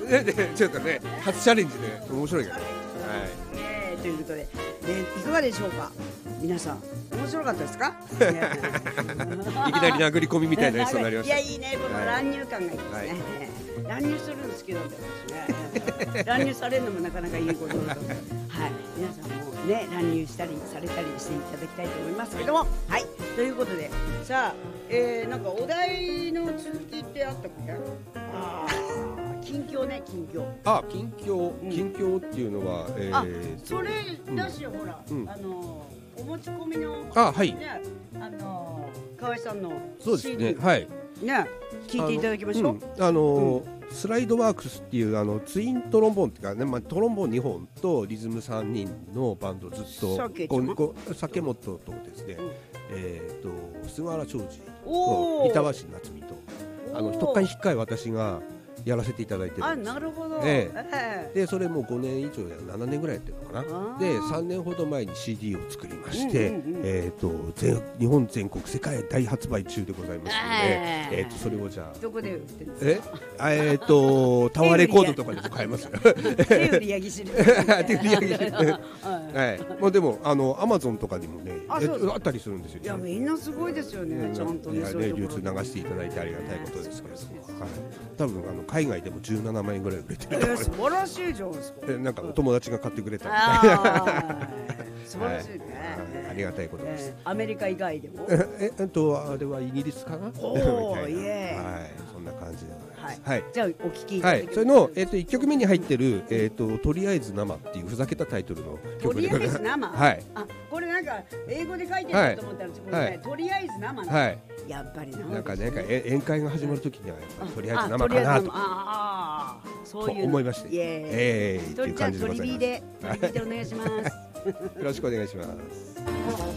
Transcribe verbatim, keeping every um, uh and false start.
ねねちょっとね初チャレンジで面白いから。はい。 えー、ということで、ね、いかがでしょうか皆さん。面白かったですか？ いきなり殴り込みみたいな演奏になりました。 いやいいね、この乱入感がいいですね。はい、乱入するの好きなんだ私ね。乱入されるのもなかなかいいことだと思う。はい、皆さんもね乱入したりされたりしていただきたいと思いますけども、はい、はい、ということでさあ、えー、なんかお題の続きってあったっけ？ああ、近況ね近況。 あ、近況、うん、近況っていうのは、えー、 あ、それだし、うん、ほら、うん、あのお持ち込みの、 あ、はい、 ね、あの河合さんのシーディー、そうですね、はい、 ね、聞いていただきましょう。 あの、うん、あのーうん、スライドワークスっていうあのツイントロンボーンっていうかね、まあ、トロンボーンにほんとリズムさんにんのバンドずっとこう酒本とですね、うん、えー、と菅原長司と板橋夏美とあのどっかに引っかえ私がやらせていただいてるんです。 あ、なるほど、 ええ、でそれもごねん以上やななねんぐらいやってるのかな。でさんねんほど前に シーディー を作りまして、うんうんうん、えー、と全日本全国世界大発売中でございますので、えー、えー、とそれをじゃあどこで売ってるんですか？ ええー、とタワーレコードとかでも買えますよ。 手売りやぎしり手売りやぎしりはい、 まあ、でもあのアマゾンとかにもね あ, あったりするんですよ。 いやみんなすごいですよね、ちゃんとね、 ね、流通流していただいてありがたいことですけれども、はい、多分あの海外でもじゅうななまんえんぐらい売れてる、 えー、素晴らしいじゃないですか。 なんかお友達が買ってくれたみたいな。 素晴らしいね、 はい、ありがたいことです、 えー、アメリカ以外でもええっとあれはイギリスかな。 おー、イエーイ、 はい、そんな感じでございます、 はい、じゃあお聞きいただきます、 はい、それの、えー、といっきょくめに入ってる、えー、ととりあえず生っていうふざけたタイトルの曲で、 とりあえず生はい、 あ、これなんか英語で書いてると思ったら、はい、ね、とりあえず生ね、はい、やっぱりなんかね、宴会が始まるときにはとりあえず生かなと、 ああ、そういう思いまして、イエーイっていう感じでございます。 じゃあトリビーでトリビーでお願いします。 よろしくお願いします。